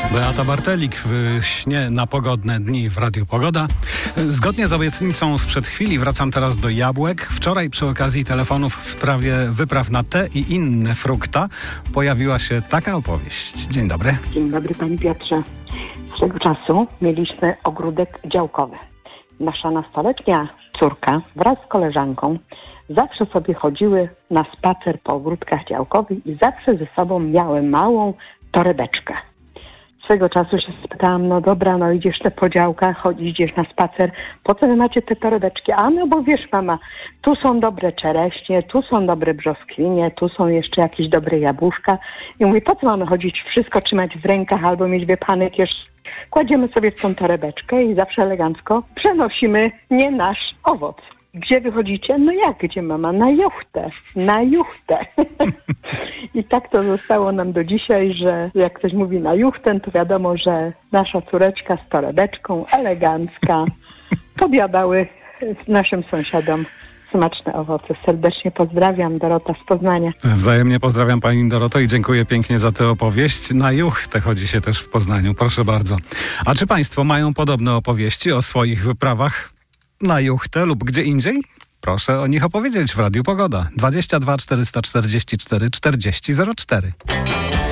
Beata Bartelik w śnie na pogodne dni w Radiu Pogoda. Zgodnie z obietnicą sprzed chwili wracam teraz do jabłek. Wczoraj przy okazji telefonów w sprawie wypraw na te i inne frukta pojawiła się taka opowieść. Dzień dobry. Dzień dobry, panie Piotrze. Swego czasu mieliśmy ogródek działkowy. Nasza nastoletnia córka wraz z koleżanką zawsze sobie chodziły na spacer po ogródkach działkowych i zawsze ze sobą miały małą torebeczkę. Swego czasu się spytałam, no dobra, no idziesz po działkach, idziesz na spacer, po co wy macie te torebeczki? A no bo wiesz, mama, tu są dobre czereśnie, tu są dobre brzoskwinie, tu są jeszcze jakieś dobre jabłuszka. I mówię, po co mamy chodzić, wszystko trzymać w rękach albo mieć wypany kieszeni? Kładziemy sobie w tą torebeczkę i zawsze elegancko przenosimy nie nasz owoc. Gdzie wychodzicie? No jak gdzie, mama? Na juchtę. Na juchtę. I tak to zostało nam do dzisiaj, że jak ktoś mówi na juchtę, to wiadomo, że nasza córeczka z torebeczką, elegancka, podjadały naszym sąsiadom smaczne owoce. Serdecznie pozdrawiam, Dorota z Poznania. Wzajemnie pozdrawiam pani Doroto i dziękuję pięknie za tę opowieść. Na juchtę chodzi się też w Poznaniu, proszę bardzo. A czy państwo mają podobne opowieści o swoich wyprawach na juchtę lub gdzie indziej? Proszę o nich opowiedzieć w Radiu Pogoda. 22 444 40 04.